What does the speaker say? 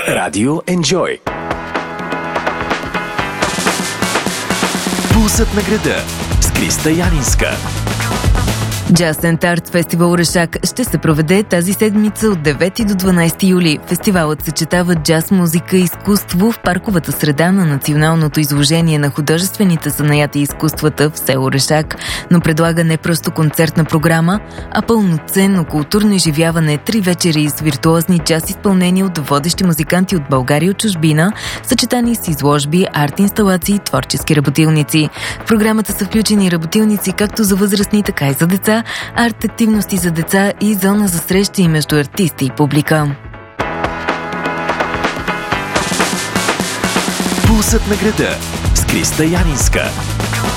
Радио Enjoy. Пулсът на града с Криста Янинска. Jazz and Art Фестивал Орешак ще се проведе тази седмица от 9 до 12 юли. Фестивалът съчетава джаз, музика и изкуство в парковата среда на националното изложение на художествените занаяти и изкуствата в село Орешак, но предлага не просто концертна програма, а пълноценно културно изживяване, 3 вечери с виртуозни джаз изпълнения от водещи музиканти от България и от чужбина, съчетани с изложби, арт-инсталации и творчески работилници. В програмата са включени работилници както за възрастни, така и за деца, арт-активности за деца и зона за срещи между артисти и публика. Пулсът на града с Криста Янинска.